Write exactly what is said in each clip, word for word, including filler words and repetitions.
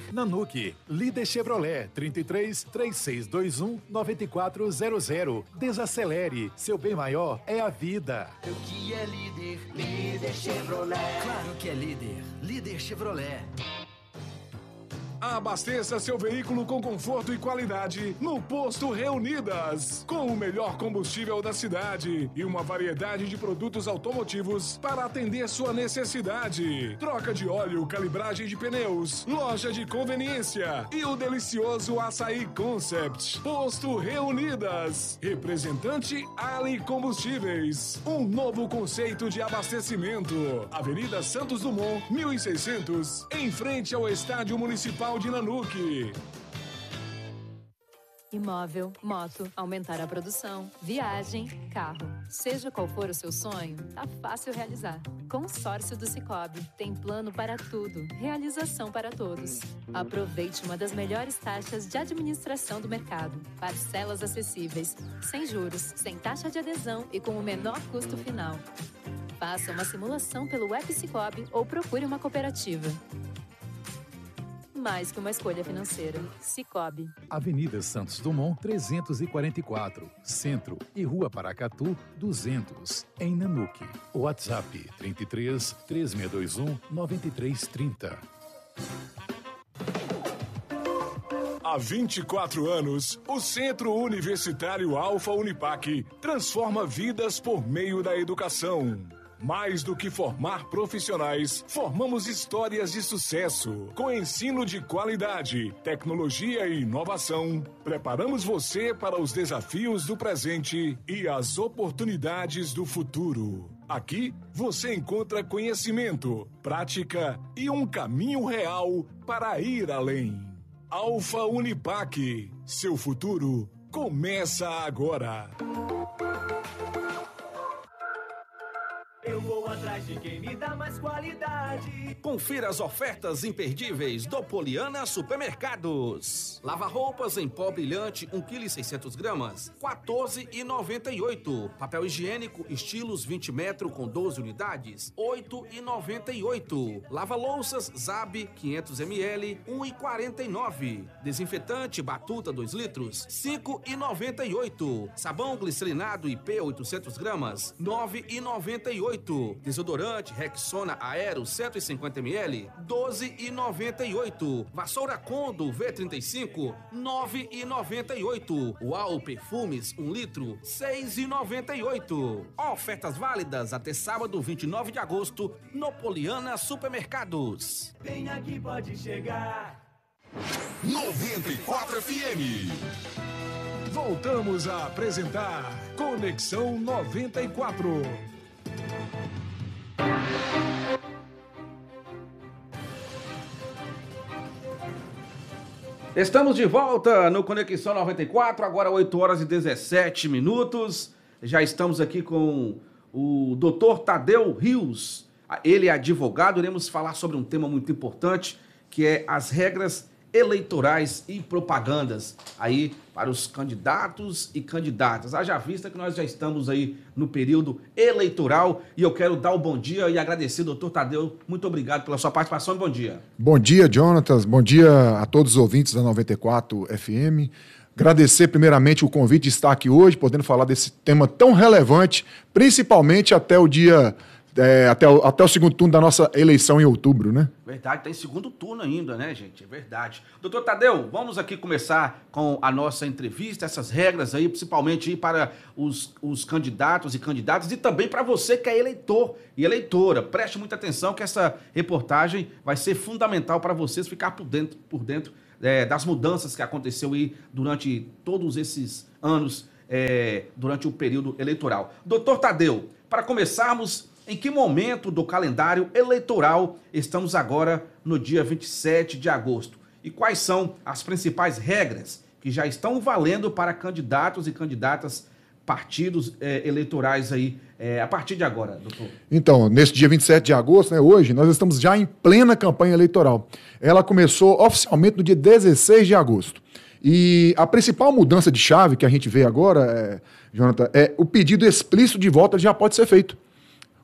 Nanuque, líder Chevrolet, trinta e três, três seis dois um, nove quatro zero zero. Desacelere, seu bem maior é a vida. O que é líder? Líder Chevrolet. Claro que é líder. Líder Chevrolet. Abasteça seu veículo com conforto e qualidade no Posto Reunidas, com o melhor combustível da cidade e uma variedade de produtos automotivos para atender sua necessidade. Troca de óleo, calibragem de pneus, loja de conveniência e o delicioso Açaí Concept. Posto Reunidas, representante Ali Combustíveis, um novo conceito de abastecimento. Avenida Santos Dumont, mil e seiscentos, em frente ao Estádio Municipal de Nanuque. Imóvel, moto, aumentar a produção, viagem, carro. Seja qual for o seu sonho, tá fácil realizar. Consórcio do Sicoob. Tem plano para tudo. Realização para todos. Aproveite uma das melhores taxas de administração do mercado. Parcelas acessíveis, sem juros, sem taxa de adesão e com o menor custo final. Faça uma simulação pelo app Sicoob ou procure uma cooperativa. Mais que uma escolha financeira. Sicoob. Avenida Santos Dumont, trezentos e quarenta e quatro, Centro, e Rua Paracatu, duzentos, em Nanuque. WhatsApp trinta e três, três seis dois um, nove três três zero. Há vinte e quatro anos, o Centro Universitário Alfa Unipac transforma vidas por meio da educação. Mais do que formar profissionais, formamos histórias de sucesso. Com ensino de qualidade, tecnologia e inovação, preparamos você para os desafios do presente e as oportunidades do futuro. Aqui, você encontra conhecimento, prática e um caminho real para ir além. Alfa Unipac, seu futuro começa agora. Eu vou atrás de quem me dá mais qualidade. Confira as ofertas imperdíveis do Poliana Supermercados. Lava-roupas em pó brilhante, um quilo e seiscentos gramas, quatorze reais e noventa e oito centavos. Papel higiênico estilos vinte metros com doze unidades, oito reais e noventa e oito centavos. Lava-louças Zab quinhentos mililitros, um real e quarenta e nove centavos. Desinfetante Batuta dois litros, cinco reais e noventa e oito centavos. Sabão glicerinado I P oitocentos gramas, nove reais e noventa e oito centavos. Desodorante Rexona Aero cento e cinquenta mililitros, doze reais e noventa e oito centavos. Vassoura Kondo V trinta e cinco, nove reais e noventa e oito centavos. Uau Perfumes um litro, seis reais e noventa e oito centavos. Ofertas válidas até sábado vinte e nove de agosto no Poliana Supermercados. Vem aqui, pode chegar. noventa e quatro F M. Voltamos a apresentar Conexão noventa e quatro. Estamos de volta no Conexão noventa e quatro, agora oito horas e dezessete minutos. Já estamos aqui com o doutor Tadeu Rios. Ele é advogado, iremos falar sobre um tema muito importante, que é as regras eleitorais e propagandas aí para os candidatos e candidatas. Haja vista que nós já estamos aí no período eleitoral e eu quero dar o bom dia e agradecer, doutor Tadeu, muito obrigado pela sua participação e bom dia. Bom dia, Jonatas, bom dia a todos os ouvintes da noventa e quatro F M. Agradecer primeiramente o convite de estar aqui hoje, podendo falar desse tema tão relevante, principalmente até o dia... É, até, o, até o segundo turno da nossa eleição em outubro, né? Verdade, tem segundo turno ainda, né, gente? É verdade. Doutor Tadeu, vamos aqui começar com a nossa entrevista, essas regras aí, principalmente aí para os, os candidatos e candidatas e também para você que é eleitor e eleitora. Preste muita atenção que essa reportagem vai ser fundamental para vocês ficar por dentro, por dentro é, das mudanças que aconteceu aí durante todos esses anos, é, durante o período eleitoral. Doutor Tadeu, para começarmos... Em que momento do calendário eleitoral estamos agora no dia vinte e sete de agosto? E quais são as principais regras que já estão valendo para candidatos e candidatas, partidos eh, eleitorais aí, eh, a partir de agora, doutor? Então, nesse dia vinte e sete de agosto, né, hoje, nós estamos já em plena campanha eleitoral. Ela começou oficialmente no dia dezesseis de agosto. E a principal mudança de chave que a gente vê agora, é, Jonathan, é o pedido explícito de voto já pode ser feito.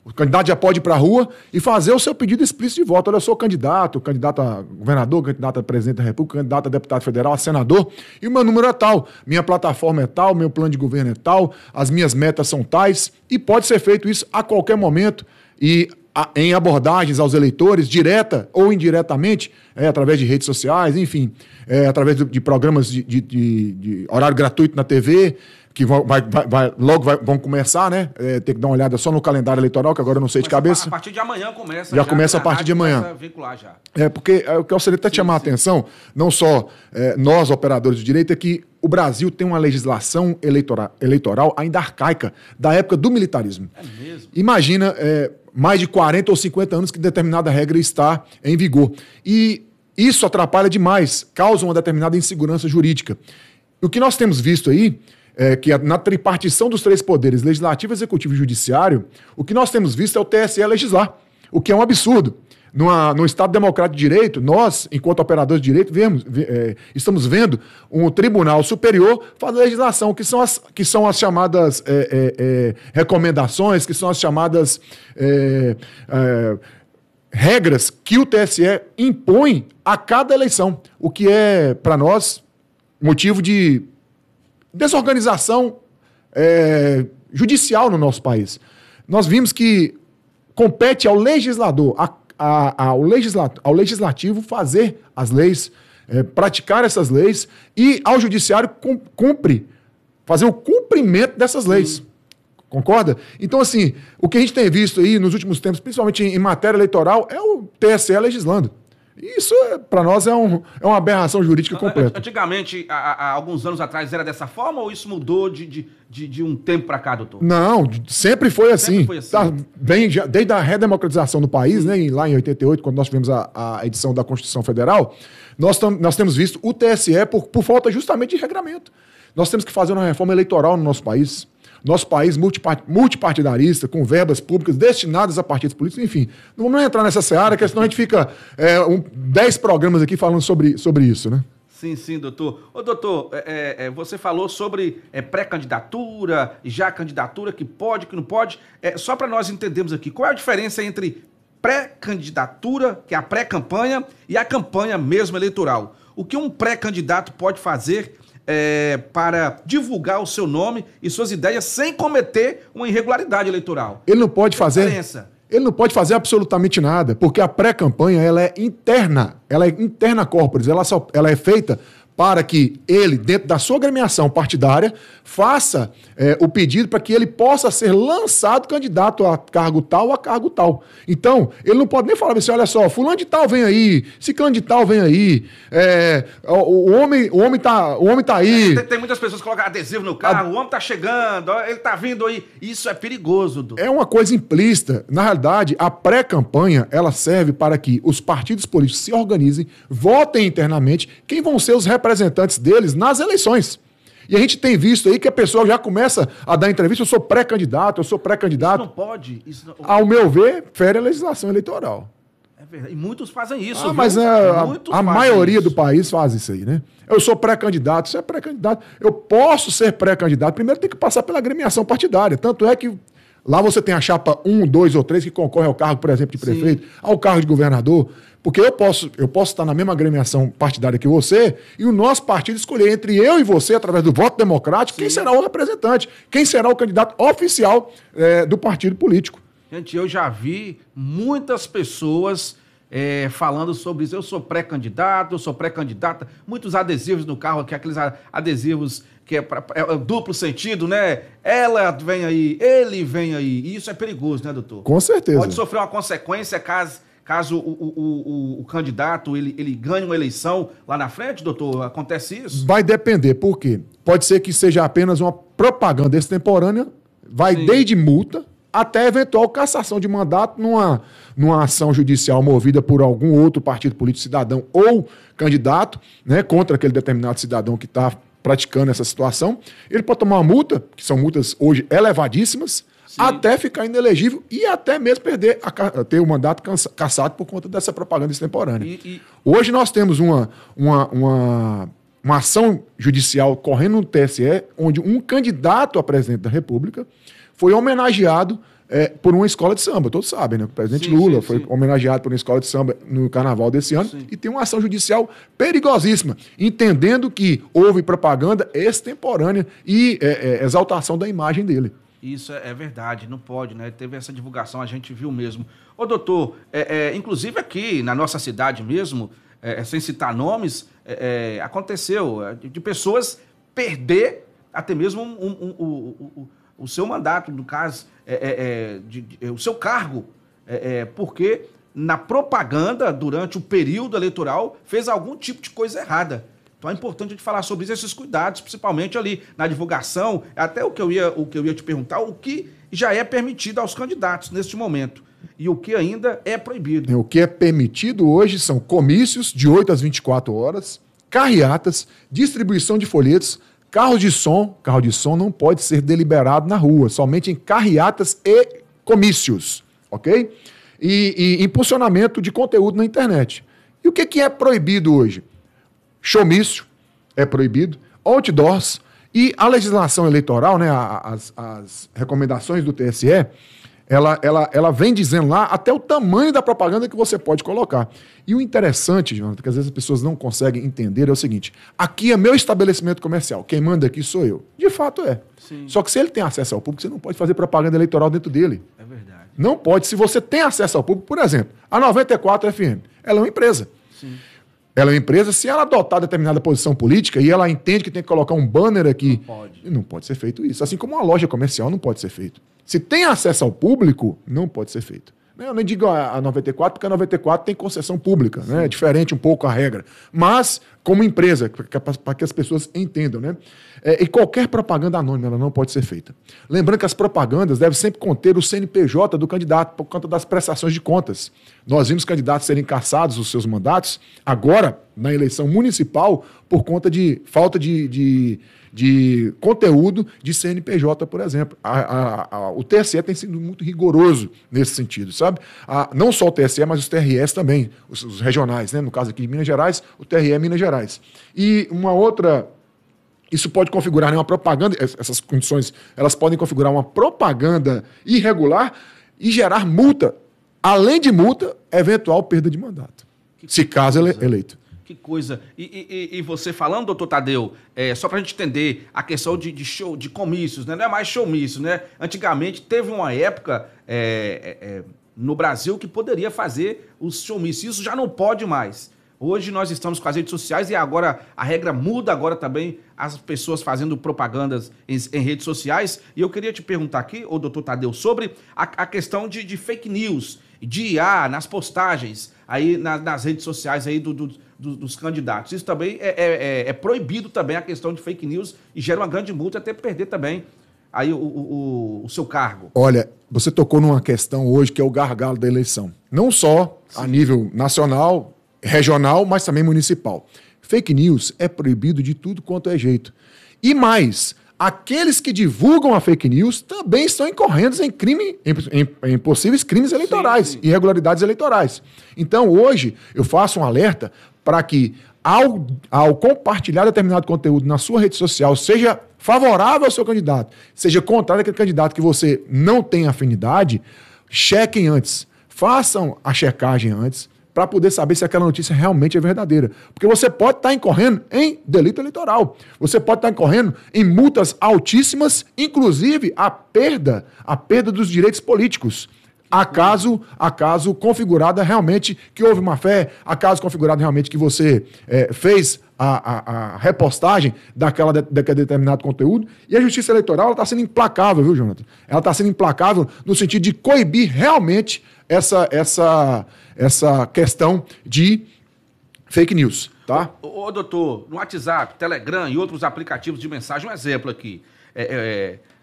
O candidato já pode ir para a rua e fazer o seu pedido explícito de voto. Olha, eu sou candidato, candidato a governador, candidato a presidente da República, candidato a deputado federal, a senador, e o meu número é tal, minha plataforma é tal, meu plano de governo é tal, as minhas metas são tais, e pode ser feito isso a qualquer momento e a, em abordagens aos eleitores, direta ou indiretamente, é, através de redes sociais, enfim, é, através de, de programas de, de, de, de horário gratuito na T V, que vai, vai, vai, logo vai, vão começar, né? É, tem que dar uma olhada só no calendário eleitoral, que agora eu não sei de cabeça. A partir de amanhã começa. Já, já começa a partir de amanhã. Vincular já. É, porque é, o que eu gostaria até de chamar sim. a atenção, não só é, nós, operadores de direito, é que o Brasil tem uma legislação eleitoral, eleitoral ainda arcaica, da época do militarismo. É mesmo? Imagina é, mais de quarenta ou cinquenta anos que determinada regra está em vigor. E isso atrapalha demais, causa uma determinada insegurança jurídica. O que nós temos visto aí é que na tripartição dos três poderes, legislativo, executivo e judiciário, o que nós temos visto é o T S E legislar, o que é um absurdo. Numa, num Estado democrático de direito, nós, enquanto operadores de direito, vemos, é, estamos vendo um tribunal superior fazer legislação, que são as, que são as chamadas é, é, é, recomendações, que são as chamadas é, é, regras que o T S E impõe a cada eleição, o que é, para nós, motivo de desorganização é, judicial no nosso país. Nós vimos que compete ao legislador, a, a, ao, legisla, ao legislativo fazer as leis, é, praticar essas leis, e ao judiciário cum, cumpre, fazer o cumprimento dessas leis. Sim. Concorda? Então, assim, o que a gente tem visto aí nos últimos tempos, principalmente em, em matéria eleitoral, é o T S E legislando. Isso, para nós, é, um, é uma aberração jurídica completa. Antigamente, há, há alguns anos atrás, era dessa forma ou isso mudou de, de, de, de um tempo para cá, doutor? Não, sempre foi assim. Sempre foi assim. Tá, bem, já, desde a redemocratização do país, né, lá em oitenta e oito, quando nós tivemos a, a edição da Constituição Federal, nós, tam, nós temos visto o T S E por, por falta justamente de regramento. Nós temos que fazer uma reforma eleitoral no nosso país. Nosso país multipartidarista, com verbas públicas destinadas a partidos políticos, enfim. Não vamos entrar nessa seara, porque senão a gente fica é, um, dez programas aqui falando sobre, sobre isso, né? Sim, sim, doutor. Ô, doutor, é, é, você falou sobre é, pré-candidatura, já candidatura, que pode, que não pode. É, só para nós entendermos aqui, qual é a diferença entre pré-candidatura, que é a pré-campanha, e a campanha mesmo eleitoral? O que um pré-candidato pode fazer É, para divulgar o seu nome e suas ideias sem cometer uma irregularidade eleitoral? Ele não pode fazer. Ele não pode fazer absolutamente nada, porque a pré-campanha ela é interna, ela é interna corporis, ela, só, ela é feita para que ele, dentro da sua agremiação partidária, faça é, o pedido para que ele possa ser lançado candidato a cargo tal ou a cargo tal. Então, ele não pode nem falar assim, olha só, fulano de tal vem aí, ciclano de tal vem aí, é, o, o, homem, o, homem tá, o homem tá aí. Tem, tem muitas pessoas que colocam adesivo no carro, a... o homem tá chegando, ele tá vindo aí. Isso é perigoso. Do... É uma coisa implícita. Na realidade, a pré-campanha, ela serve para que os partidos políticos se organizem, votem internamente quem vão ser os representantes representantes deles nas eleições. E a gente tem visto aí que a pessoa já começa a dar entrevista, eu sou pré-candidato, eu sou pré-candidato. Isso não pode. Isso não... Ao meu ver, fere a legislação eleitoral. É verdade. E muitos fazem isso. Ah, viu? mas é, a, a maioria isso. do país faz isso aí, né? Eu sou pré-candidato, você é pré-candidato. Eu posso ser pré-candidato, primeiro tem que passar pela agremiação partidária. Tanto é que lá você tem a chapa um, dois ou três que concorre ao cargo, por exemplo, de prefeito, Sim. ao cargo de governador. Porque eu posso, eu posso estar na mesma agremiação partidária que você e o nosso partido escolher entre eu e você, através do voto democrático, Sim. quem será o representante, quem será o candidato oficial é, do partido político. Gente, eu já vi muitas pessoas é, falando sobre isso. Eu sou pré-candidato, eu sou pré-candidata. Muitos adesivos no carro, que aqueles adesivos que é, pra, é duplo sentido, né? Ela vem aí, ele vem aí. E isso é perigoso, né, doutor? Com certeza. Pode sofrer uma consequência caso... Caso o, o, o, o candidato ele, ele ganhe uma eleição lá na frente, doutor, acontece isso? Vai depender, por quê? Pode ser que seja apenas uma propaganda extemporânea, vai Sim. desde multa até eventual cassação de mandato numa, numa ação judicial movida por algum outro partido político, cidadão ou candidato, né, contra aquele determinado cidadão que está praticando essa situação. Ele pode tomar uma multa, que são multas hoje elevadíssimas, Sim. até ficar inelegível e até mesmo perder a, ter o mandato cassado por conta dessa propaganda extemporânea. E, e... Hoje nós temos uma, uma, uma, uma ação judicial correndo no T S E, onde um candidato a presidente da República foi homenageado é, por uma escola de samba, todos sabem, né? O presidente Sim, Lula sim, foi sim. homenageado por uma escola de samba no carnaval desse ano Sim. e tem uma ação judicial perigosíssima, entendendo que houve propaganda extemporânea e é, é, exaltação da imagem dele. Isso é, é verdade, não pode, né? Teve essa divulgação, a gente viu mesmo. Ô, doutor, é, é, inclusive aqui na nossa cidade mesmo, é, sem citar nomes, é, é, aconteceu é, de, de pessoas perder até mesmo um, um, um, um, um, o seu mandato, no caso, é, é, é, de, de, o seu cargo, é, é, porque na propaganda, durante o período eleitoral, fez algum tipo de coisa errada. Então é importante a gente falar sobre isso, esses cuidados, principalmente ali na divulgação, até o que eu ia, o que eu ia te perguntar, o que já é permitido aos candidatos neste momento e o que ainda é proibido. O que é permitido hoje são comícios de oito às vinte e quatro horas, carreatas, distribuição de folhetos, carros de som. Carro de som não pode ser deliberado na rua, somente em carreatas e comícios, ok? E, e impulsionamento de conteúdo na internet. E o que, que é proibido hoje? Showmício é proibido, outdoors e a legislação eleitoral, né, as, as recomendações do T S E, ela, ela, ela vem dizendo lá até o tamanho da propaganda que você pode colocar. E o interessante, Jonathan, que às vezes as pessoas não conseguem entender, é o seguinte: aqui é meu estabelecimento comercial, quem manda aqui sou eu. De fato é. Sim. Só que se ele tem acesso ao público, você não pode fazer propaganda eleitoral dentro dele. É verdade. Não pode. Se você tem acesso ao público, por exemplo, a noventa e quatro F M, ela é uma empresa. Sim. Ela é uma empresa, se ela adotar determinada posição política e ela entende que tem que colocar um banner aqui, Não pode. não pode ser feito isso. Assim como uma loja comercial não pode ser feito. Se tem acesso ao público, não pode ser feito. Eu nem digo a noventa e quatro, porque a noventa e quatro tem concessão pública, né? É diferente um pouco a regra. Mas, como empresa, para que as pessoas entendam, né? É, e qualquer propaganda anônima, ela não pode ser feita. Lembrando que as propagandas devem sempre conter o C N P J do candidato por conta das prestações de contas. Nós vimos candidatos serem cassados os seus mandatos, agora, na eleição municipal, por conta de falta de... de de conteúdo de C N P J, por exemplo. A, a, a, o T S E tem sido muito rigoroso nesse sentido, sabe? A, não só o T S E, mas os T R Es também, os, os regionais, né? No caso aqui de Minas Gerais, o T R E é Minas Gerais. E uma outra... Isso pode configurar, né, uma propaganda, essas condições, elas podem configurar uma propaganda irregular e gerar multa, além de multa, eventual perda de mandato, que se caso ele é eleito. Que coisa. E, e, e você falando, doutor Tadeu, é, só para a gente entender a questão de, de show, de comícios, né? Não é mais showmício, né? Antigamente teve uma época é, é, é, no Brasil que poderia fazer os showmícios. Isso já não pode mais. Hoje nós estamos com as redes sociais e agora a regra muda, agora também as pessoas fazendo propagandas em, em redes sociais. E eu queria te perguntar aqui, ô doutor Tadeu, sobre a, a questão de, de fake news, de I A nas postagens, aí na, nas redes sociais aí do, do, do, dos candidatos. Isso também é, é, é proibido também, a questão de fake news, e gera uma grande multa, até perder também aí o, o, o seu cargo. Olha, você tocou numa questão hoje que é o gargalo da eleição. Não só Sim. a nível nacional, regional, mas também municipal. Fake news é proibido de tudo quanto é jeito. E mais, aqueles que divulgam a fake news também estão incorrendo em, crime, em, em, em possíveis crimes eleitorais, sim, sim. irregularidades eleitorais. Então, hoje, eu faço um alerta para que, ao, ao compartilhar determinado conteúdo na sua rede social, seja favorável ao seu candidato, seja contrário àquele candidato que você não tem afinidade, chequem antes. Façam a checagem antes, para poder saber se aquela notícia realmente é verdadeira. Porque você pode estar incorrendo em delito eleitoral. Você pode estar incorrendo em multas altíssimas, inclusive a perda, a perda dos direitos políticos. Acaso, acaso configurada realmente que houve má fé, acaso configurado realmente que você é, fez a, a, a repostagem daquela de, daquele determinado conteúdo. E a justiça eleitoral está sendo implacável, viu, Jonathan? Ela está sendo implacável no sentido de coibir realmente essa, essa, essa questão de fake news, tá? Ô, ô, doutor, no WhatsApp, Telegram e outros aplicativos de mensagem, um exemplo aqui. É, é,